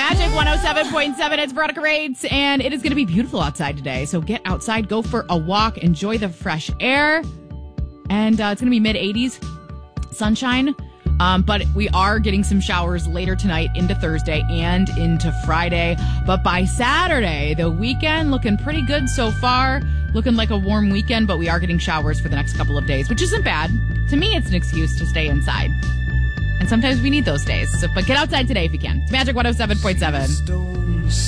Magic 107.7, it's Veronica Rates, and it is going to be beautiful outside today. So get outside, go for a walk, enjoy the fresh air. And it's going to be mid-80s, sunshine. But we are getting some showers later tonight into Thursday and into Friday. But by Saturday, the weekend looking pretty good so far. Looking like a warm weekend, but we are getting showers for the next couple of days, which isn't bad. To me, it's an excuse to stay inside. And sometimes we need those days. But get outside today if you can. It's Magic 107.7.